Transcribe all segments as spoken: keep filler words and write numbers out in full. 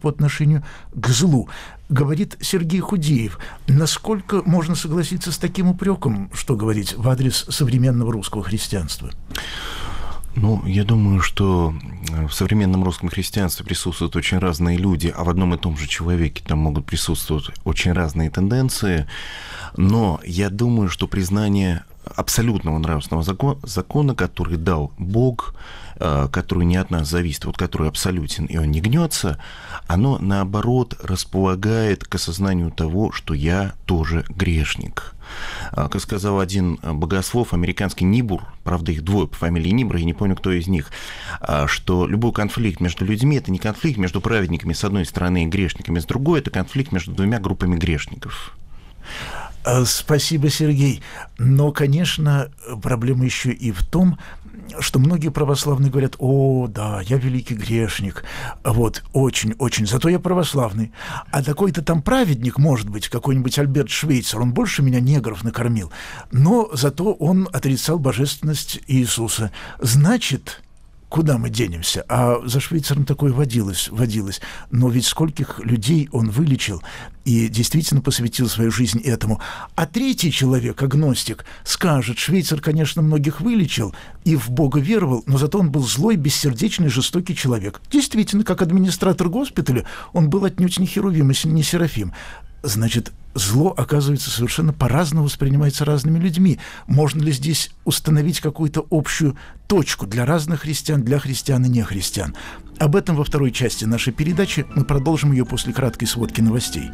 по отношению к злу. Говорит Сергей Худеев. Насколько можно согласиться с таким упреком, что говорить, в адрес современного русского христианства? Ну, я думаю, что в современном русском христианстве присутствуют очень разные люди, а в одном и том же человеке там могут присутствовать очень разные тенденции. Но я думаю, что признание абсолютного нравственного закона, закона, который дал Бог, который не от нас зависит, вот который абсолютен, и он не гнется, оно, наоборот, располагает к осознанию того, что я тоже грешник. Как сказал один богослов, американский Нибур, правда, их двое по фамилии Нибур, я не помню, кто из них, что любой конфликт между людьми – это не конфликт между праведниками с одной стороны и грешниками с другой, это конфликт между двумя группами грешников. Спасибо, Сергей. Но, конечно, проблема еще и в том, что многие православные говорят: о, да, я великий грешник, вот, очень-очень, зато я православный. А такой-то там праведник, может быть, какой-нибудь Альберт Швейцер, он больше меня негров накормил, но зато он отрицал божественность Иисуса. Значит, куда мы денемся? А за Швейцаром такое водилось, водилось. Но ведь скольких людей он вылечил и действительно посвятил свою жизнь этому. А третий человек, агностик, скажет: Швейцар, конечно, многих вылечил и в Бога веровал, но зато он был злой, бессердечный, жестокий человек. Действительно, как администратор госпиталя, он был отнюдь не херувим и не серафим. Значит, зло, оказывается, совершенно по-разному воспринимается разными людьми. Можно ли здесь установить какую-то общую точку для разных христиан, для христиан и нехристиан? Об этом во второй части нашей передачи. Мы продолжим ее после краткой сводки новостей.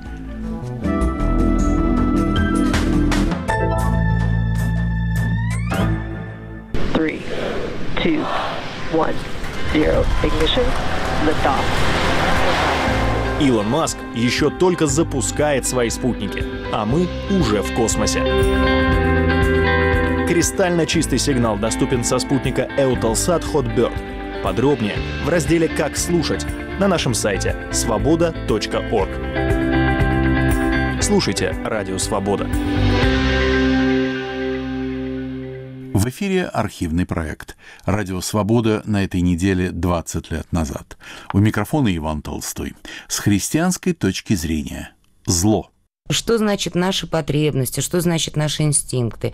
Three, two, one, zero. Ignition. Lift off. Илон Маск еще только запускает свои спутники, а мы уже в космосе. Кристально чистый сигнал доступен со спутника Eutelsat Hotbird. Подробнее в разделе «Как слушать» на нашем сайте свобода точка орг. Слушайте Радио Свобода. В эфире архивный проект «Радио Свобода» на этой неделе двадцать лет назад. У микрофона Иван Толстой. С христианской точки зрения. Зло. Что значит наши потребности, что значит наши инстинкты?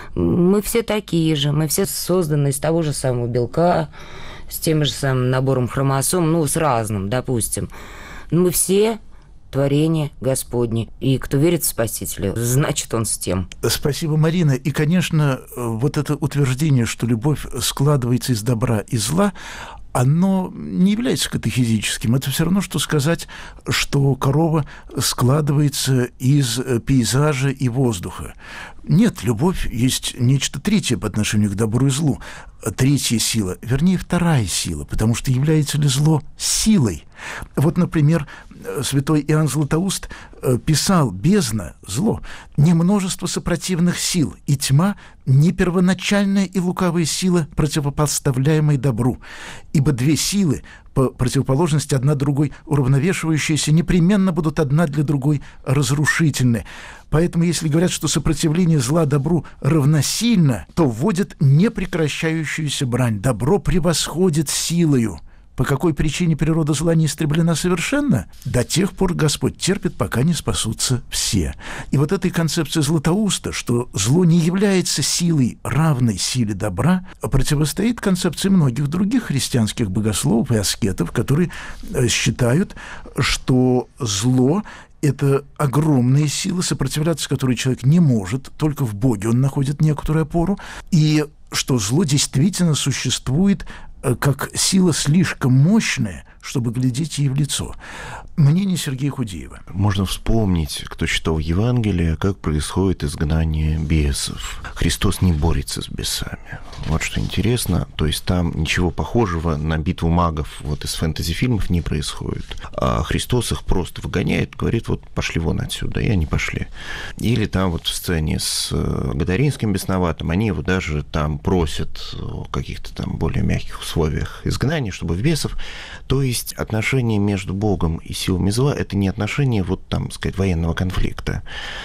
Мы все такие же, мы все созданы из того же самого белка, с тем же самым набором хромосом, ну, с разным, допустим. Мы все творение Господне. И кто верит в Спасителя, значит, он с тем. Спасибо, Марина. И, конечно, вот это утверждение, что любовь складывается из добра и зла, оно не является катехизическим. Это все равно, что сказать, что корова складывается из пейзажа и воздуха. Нет, любовь есть нечто третье по отношению к добру и злу. Третья сила, вернее, вторая сила, потому что является ли зло силой? Вот, например, святой Иоанн Златоуст писал: «Бездна, зло, не множество сопротивных сил, и тьма — не первоначальная и лукавая сила, противопоставляемая добру. Ибо две силы, по противоположности одна другой уравновешивающиеся, непременно будут одна для другой разрушительны». Поэтому, если говорят, что сопротивление зла добру равносильно, то вводят непрекращающуюся брань. Добро превосходит силою. По какой причине природа зла не истреблена совершенно? До тех пор Господь терпит, пока не спасутся все. И вот этой концепции Златоуста, что зло не является силой, равной силе добра, противостоит концепции многих других христианских богословов и аскетов, которые считают, что зло — это огромная сила, сопротивляться которой человек не может, только в Боге он находит некоторую опору, и что зло действительно существует как сила слишком мощная, чтобы глядеть ей в лицо. Мнение Сергея Худеева. Можно вспомнить, кто читал Евангелие, как происходит изгнание бесов. Христос не борется с бесами. Вот что интересно. То есть там ничего похожего на битву магов вот из фэнтези-фильмов не происходит. А Христос их просто выгоняет, говорит: вот пошли вон отсюда, и они пошли. Или там вот в сцене с Гадаринским бесноватым, они его даже там просят о каких-то там более мягких условиях изгнания, чтобы в бесов. То есть отношения между Богом и силами зла — это не отношения вот там, сказать, военного конфликта.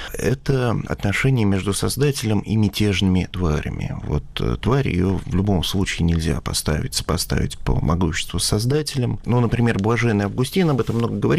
Это отношения между Создателем и мятежными тварями. Вот тварь, ее в любом случае нельзя поставить, сопоставить по могуществу с Создателем. Ну, например, блаженный Августин об этом много говорит.